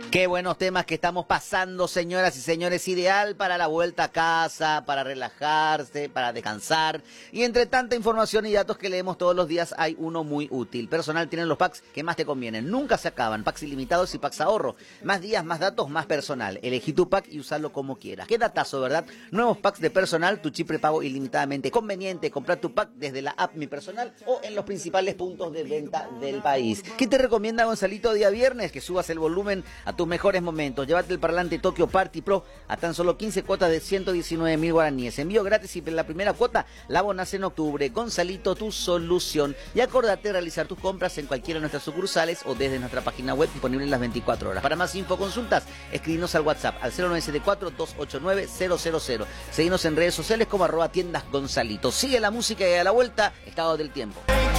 Qué buenos temas que estamos pasando, señoras y señores. Ideal para la vuelta a casa, para relajarse, para descansar. Y entre tanta información y datos que leemos todos los días, hay uno muy útil. Personal tiene los packs que más te convienen. Nunca se acaban. Packs ilimitados y packs ahorro. Más días, más datos, más personal. Elegí tu pack y usalo como quieras. Qué datazo, ¿verdad? Nuevos packs de personal, tu chip prepago ilimitadamente conveniente. Comprar tu pack desde la app Mi Personal o en los principales puntos de venta del país. ¿Qué te recomienda Gonzalito día viernes? Que subas el volumen a tus mejores momentos. Llévate el parlante Tokyo Party Pro a tan solo 15 cuotas de 119.000 guaraníes. Envío gratis y la primera cuota la abonas en octubre. Gonzalito, tu solución. Y acordate de realizar tus compras en cualquiera de nuestras sucursales o desde nuestra página web disponible en las 24 horas. Para más info consultas, escribinos al WhatsApp al 0974-289-000. Seguinos en redes sociales como @tiendas Gonzalito. Sigue la música y a la vuelta, estado del tiempo.